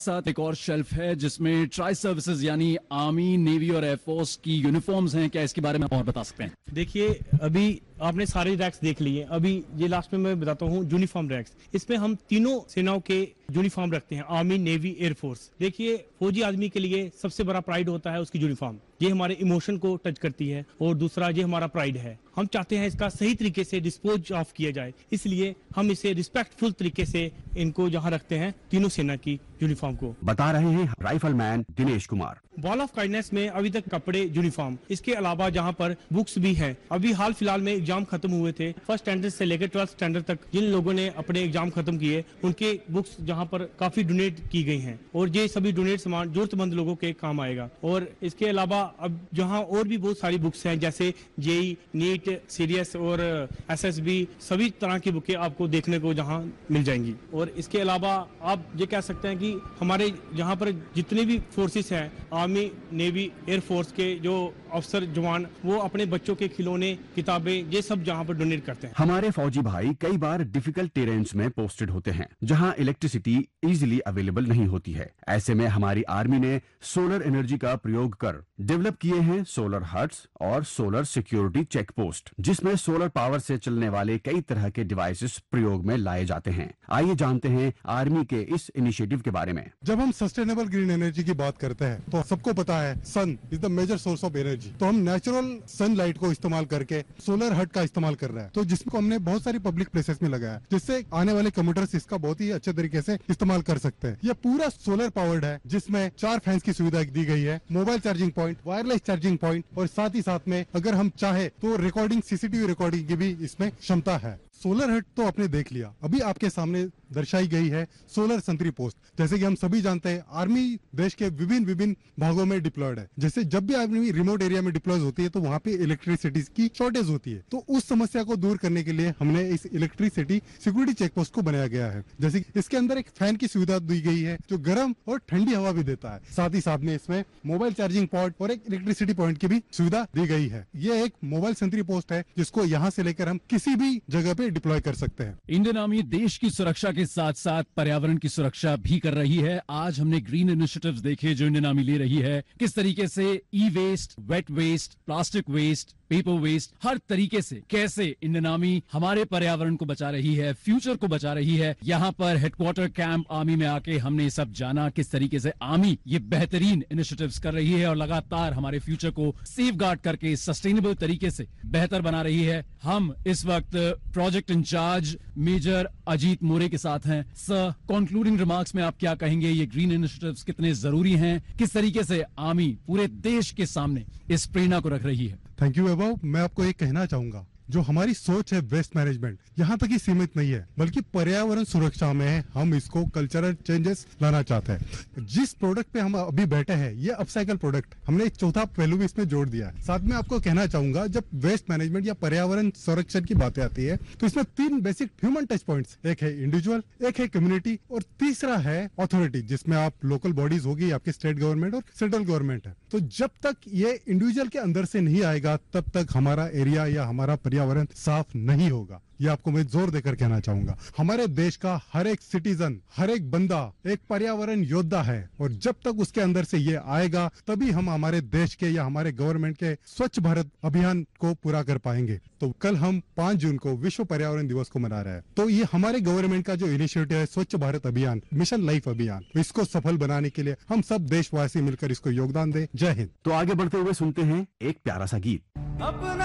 साथ एक और शेल्फ है जिसमें ट्राई सर्विसेज यानी आर्मी, नेवी और एयरफोर्स की यूनिफॉर्म्स हैं। क्या इसके बारे में और बता सकते हैं? देखिए, अभी आपने सारे रैक्स देख लिए। अभी ये लास्ट में मैं बताता हूँ यूनिफॉर्म रैक्स। इसमें हम तीनों सेनाओं के यूनिफॉर्म रखते हैं, आर्मी, नेवी, एयरफोर्स। देखिए, फौजी आदमी के लिए सबसे बड़ा प्राइड होता है उसकी यूनिफॉर्म। ये हमारे इमोशन को टच करती है और दूसरा ये हमारा प्राइड है। हम चाहते हैं इसका सही तरीके से डिस्पोज ऑफ किया जाए, इसलिए हम इसे रिस्पेक्टफुल तरीके से इनको जहाँ रखते हैं, तीनों सेना की यूनिफॉर्म को। बता रहे हैं rifleman Dinesh Kumar. Wall of kindness में अभी तक कपड़े, यूनिफॉर्म, इसके अलावा जहाँ पर बुक्स भी हैं। अभी हाल फिलहाल में एग्जाम खत्म हुए थे, फर्स्ट स्टैंडर्ड से लेकर 12th स्टैंडर्ड तक जिन लोगों ने अपने एग्जाम खत्म किए, उनके बुक्स जहाँ पर काफी डोनेट की गई हैं और ये सभी डोनेट सामान जरूरतमंद लोगों के काम आएगा। और इसके अलावा अब जहाँ और भी बहुत सारी बुक्स हैं, जैसे जेई, नीट, सीडीएस और एसएसबी, सभी तरह की बुकें आपको देखने को जहाँ मिल जाएंगी। और इसके अलावा आप ये कह सकते हैं कि हमारे यहाँ पर जितने भी फोर्सेस हैं, आर्मी, नेवी, एयरफोर्स के जो अफसर जवान, वो अपने बच्चों के खिलौने, किताबें, ये सब जहाँ पर डोनेट करते हैं। हमारे फौजी भाई कई बार डिफिकल्ट टेरेन्स में पोस्टेड होते हैं, जहां इलेक्ट्रिसिटी इजीली अवेलेबल नहीं होती है। ऐसे में हमारी आर्मी ने सोलर एनर्जी का प्रयोग कर डेवलप किए हैं सोलर हट्स और सोलर सिक्योरिटी चेक पोस्ट, जिसमें सोलर पावर से चलने वाले कई तरह के डिवाइसेस प्रयोग में लाए जाते हैं। आइए जानते हैं आर्मी के इस इनिशिएटिव के बारे में। जब हम सस्टेनेबल ग्रीन एनर्जी की बात करते हैं तो सबको पता है सन is the major source of energy. तो हम नेचुरल सनलाइट को इस्तेमाल करके सोलर हट का इस्तेमाल कर रहे हैं, तो जिसको हमने बहुत सारी पब्लिक प्लेसेस में लगाया, जिससे आने वाले कम्यूटर्स इसका बहुत ही अच्छे तरीके से इस्तेमाल कर सकते हैं। यह पूरा सोलर पावर्ड है, जिसमें 4 फैंस की सुविधा दी गई है, mobile charging point, wireless charging point और साथ ही साथ में अगर हम चाहे तो रिकॉर्डिंग, सीसीटीवी रिकॉर्डिंग की भी इसमें क्षमता है। सोलर हट तो आपने देख लिया, अभी आपके सामने दर्शाई गई है सोलर संतरी पोस्ट। जैसे कि हम सभी जानते हैं, आर्मी देश के विभिन्न भागों में डिप्लॉयड है। जैसे जब भी आर्मी रिमोट एरिया में डिप्लॉय होती है तो वहाँ पे इलेक्ट्रिसिटी की शॉर्टेज होती है, तो उस समस्या को दूर करने के लिए हमने इस इलेक्ट्रिसिटी सिक्योरिटी चेक पोस्ट को बनाया गया है। जैसे कि इसके अंदर एक फैन की सुविधा दी गई है जो गर्म और ठंडी हवा भी देता है। साथ ही साथ में इसमें मोबाइल चार्जिंग पॉइंट और एक इलेक्ट्रिसिटी पॉइंट की भी सुविधा दी गई है। ये एक मोबाइल संतरी पोस्ट है जिसको यहाँ से लेकर हम किसी भी जगह पे डिप्लॉय कर सकते हैं। इंडियन आर्मी देश की सुरक्षा के साथ साथ पर्यावरण की सुरक्षा भी कर रही है। आज हमने ग्रीन इनिशिएटिव्स देखे जो इंडियन आर्मी ले रही है, किस तरीके से ई waste, wet waste, plastic waste, paper waste, हर तरीके से कैसे इंडियन आर्मी हमारे पर्यावरण को बचा रही है, फ्यूचर को बचा रही है। यहाँ पर हेडक्वार्टर कैंप आर्मी में आके हमने सब जाना किस तरीके से आर्मी ये बेहतरीन इनिशिएटिव्स कर रही है और लगातार हमारे फ्यूचर को सेफ गार्ड करके सस्टेनेबल तरीके से बेहतर बना रही है। हम इस वक्त प्रोजेक्ट इंचार्ज मेजर अजीत मोरे के साथ हैं। सर, कंक्लूडिंग रिमार्क्स में आप क्या कहेंगे? ये ग्रीन इनिशिएटिव्स कितने जरूरी हैं? किस तरीके से आर्मी पूरे देश के सामने इस प्रेरणा को रख रही है? थैंक यू वैभव। मैं आपको एक कहना चाहूंगा, जो हमारी सोच है वेस्ट मैनेजमेंट यहाँ तक ही सीमित नहीं है, बल्कि पर्यावरण सुरक्षा में हम इसको कल्चरल चेंजेस लाना चाहते हैं। जिस प्रोडक्ट पे हम अभी बैठे हैं, ये अपसाइकल प्रोडक्ट, हमने एक चौथा पहलू भी इसमें जोड़ दिया है। साथ में आपको कहना चाहूंगा, जब वेस्ट मैनेजमेंट या पर्यावरण संरक्षण की बातें आती है तो इसमें 3 बेसिक ह्यूमन टच पॉइंट्स, एक है इंडिविजुअल, एक है कम्युनिटी और तीसरा है अथॉरिटी, जिसमें आप लोकल बॉडीज होगी, आपकी स्टेट गवर्नमेंट और सेंट्रल गवर्नमेंट है। तो जब तक ये इंडिविजुअल के अंदर से नहीं आएगा, तब तक हमारा एरिया या हमारा पर्यावरण साफ नहीं होगा। ये आपको मैं जोर देकर कहना चाहूंगा। हमारे देश का हर एक सिटीजन, हर एक बंदा एक पर्यावरण योद्धा है, और जब तक उसके अंदर से ये आएगा, तभी हम हमारे देश के या हमारे गवर्नमेंट के स्वच्छ भारत अभियान को पूरा कर पाएंगे। तो कल हम 5 जून को विश्व पर्यावरण दिवस को मना रहे हैं, तो ये हमारे गवर्नमेंट का जो इनिशिएटिव है, स्वच्छ भारत अभियान, मिशन लाइफ अभियान, इसको सफल बनाने के लिए हम सब देशवासी मिलकर इसको योगदान दें। जय हिंद। तो आगे बढ़ते हुए सुनते हैं एक प्यारा सा गीत।